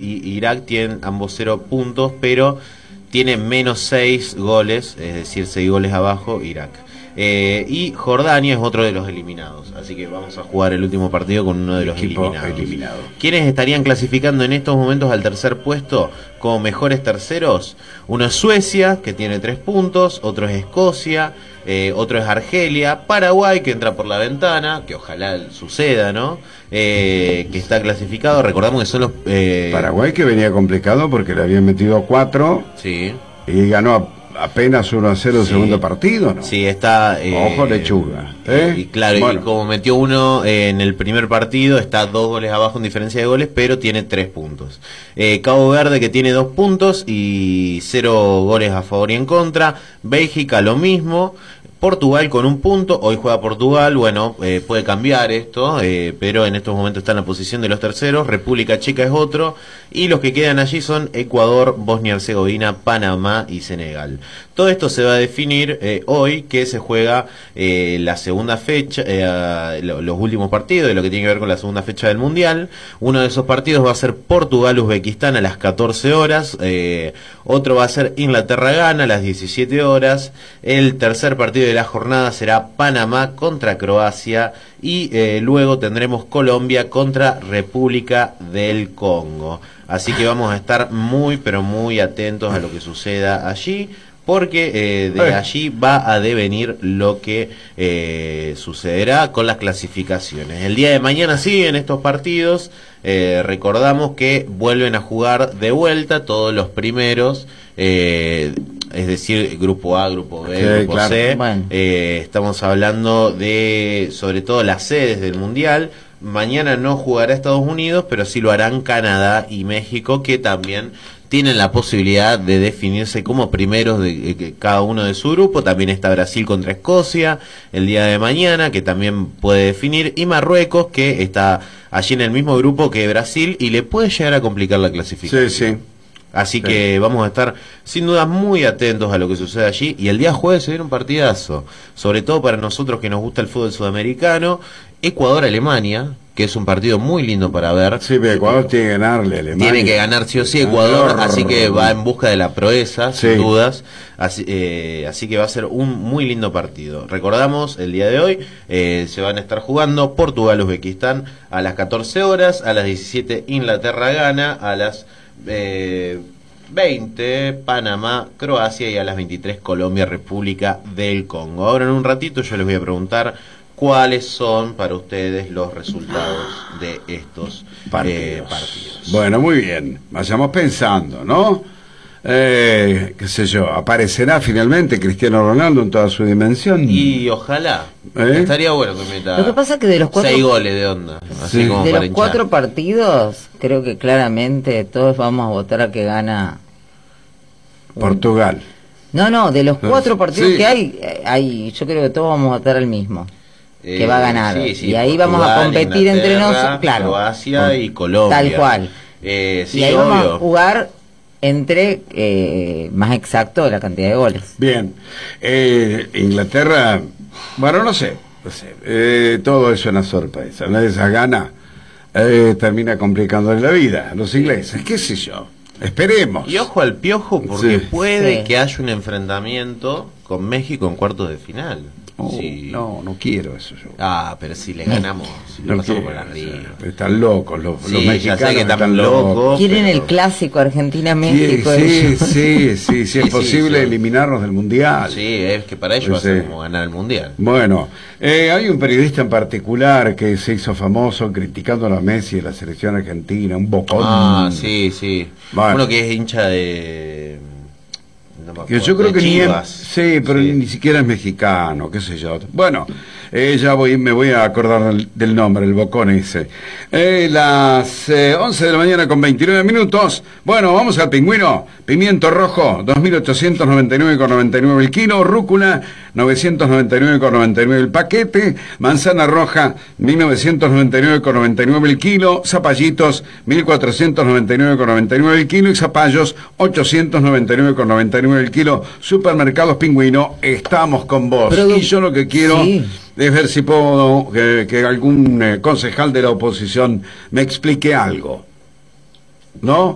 y Irak tienen ambos 0 puntos, pero tiene menos 6 goles, es decir, 6 goles abajo Irak. Y Jordania es otro de los eliminados, así que vamos a jugar el último partido con uno de los eliminados. ¿Quiénes estarían clasificando en estos momentos al tercer puesto como mejores terceros? Uno es Suecia, que tiene 3 puntos, otro es Escocia, otro es Argelia, Paraguay, que entra por la ventana, que ojalá suceda, ¿no? Que está clasificado, recordamos que son los... Paraguay, que venía complicado porque le habían metido 4, sí, y ganó apenas 1-0 el segundo partido, ¿no? Sí, está... Ojo, lechuga. Y claro, bueno, y como metió uno en el primer partido, está 2 goles abajo en diferencia de goles, pero tiene 3 puntos. Cabo Verde, que tiene 2 puntos y 0 goles a favor y en contra. Bélgica, lo mismo. Portugal con 1 punto, hoy juega Portugal, bueno, puede cambiar esto, pero en estos momentos está en la posición de los terceros. República Checa es otro, y los que quedan allí son Ecuador, Bosnia-Herzegovina, Panamá y Senegal. Todo esto se va a definir hoy, que se juega la segunda fecha, los últimos partidos de lo que tiene que ver con la segunda fecha del Mundial. Uno de esos partidos va a ser Portugal-Uzbekistán a las 14 horas, otro va a ser Inglaterra-Ghana a las 17 horas, el tercer partido de la jornada será Panamá contra Croacia y luego tendremos Colombia contra República del Congo. Así que vamos a estar muy pero muy atentos a lo que suceda allí, porque de allí va a devenir lo que sucederá con las clasificaciones. El día de mañana siguen estos partidos. Recordamos que vuelven a jugar de vuelta todos los primeros, es decir, grupo A, grupo B, grupo C. Bueno. Estamos hablando de, sobre todo, las sedes del Mundial. Mañana no jugará Estados Unidos, pero sí lo harán Canadá y México, que también tienen la posibilidad de definirse como primeros de cada uno de su grupo. También está Brasil contra Escocia el día de mañana, que también puede definir, y Marruecos, que está allí en el mismo grupo que Brasil y le puede llegar a complicar la clasificación. Sí, sí. Así que vamos a estar sin duda muy atentos a lo que sucede allí, y el día jueves se viene un partidazo, sobre todo para nosotros que nos gusta el fútbol sudamericano. Ecuador-Alemania, que es un partido muy lindo para ver. Sí, pero Ecuador tiene que ganarle a Alemania. Tiene que ganar sí o sí Ecuador, así que va en busca de la proeza, sin dudas. Así que va a ser un muy lindo partido. Recordamos, el día de hoy se van a estar jugando Portugal-Uzbekistán a las 14 horas, a las 17 Inglaterra-Ghana, a las 20 Panamá, Croacia, y a las 23 Colombia, República del Congo. Ahora en un ratito yo les voy a preguntar cuáles son para ustedes los resultados de estos partidos. Bueno, muy bien, vayamos pensando, ¿no? Qué sé yo, ¿aparecerá finalmente Cristiano Ronaldo en toda su dimensión? Y ojalá, estaría bueno que meta. Lo que pasa es que de los 4 6 goles de onda, así como de para los 4 partidos, creo que claramente todos vamos a votar a que gana Portugal. No, de los 4 partidos que hay, yo creo que todos vamos a votar al mismo, que va a ganar. Y ahí Portugal, vamos a competir entre nosotros, claro, Croacia y Colombia. Tal cual. Sí, y ahí vamos obvio. a jugar entre más exacto la cantidad de goles. Bien. Inglaterra, bueno, no sé. Todo eso es una sorpresa. Una de esas ganas termina complicándole la vida a los ingleses, qué sé yo. Esperemos. Y ojo al Piojo, porque puede que haya un enfrentamiento con México en cuartos de final. No quiero eso yo. Pero si le ganamos, si lo pasamos por arriba. Están locos los mexicanos. Ya sé que están locos. Quieren el clásico Argentina-México. Sí, es posible eliminarnos del Mundial. Sí, es que para ellos va a ser como ganar el Mundial. Bueno, hay un periodista en particular que se hizo famoso criticando a la Messi de la selección argentina, un bocón. Sí. Bueno. Uno que es hincha de... que yo creo que Chivas. Ni siquiera es mexicano, qué sé yo. Bueno, me voy a acordar del nombre, el bocón ese. Las 11 de la mañana con 29 minutos. Bueno, vamos al pingüino. Pimiento rojo, 2.899,99 el kilo. Rúcula, 999,99 el paquete. Manzana roja, 1.999,99 el kilo. Zapallitos, 1.499,99 el kilo. Y zapallos, 899,99 el kilo. Supermercados Pingüino, estamos con vos. Y yo lo que quiero es ver si puedo que algún concejal de la oposición me explique algo, ¿no?